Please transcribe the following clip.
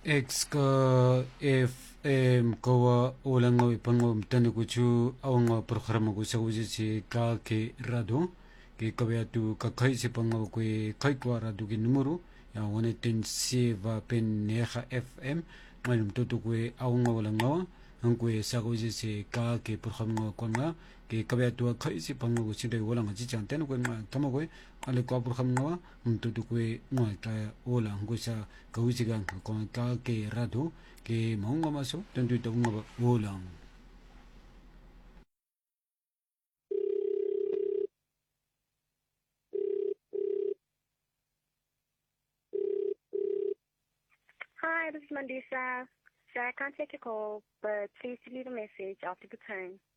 X ka FM kawa ulang ipangom tani kuchu awang programa ko sa kuchi si ka ke rado ke kabya tu ka kai si pangaw ko kai ko rado ki numero ya wane ten si va pen neha FM malum tutu ko awang ulang ngawa ang ko sa kuchi si ka ke programa ko nga ke kabya tu kai si pangaw ko si dai ulang ji chan ten ko ma tama ko ale ko programa ngawa tutu ko nga ka ulang ko sa kaujigan ko ka ke rado ke maunga maso tentu ita unga ulang. Hi, this is Mandisa. Sir, I can't take your call, but please leave a message after the tone.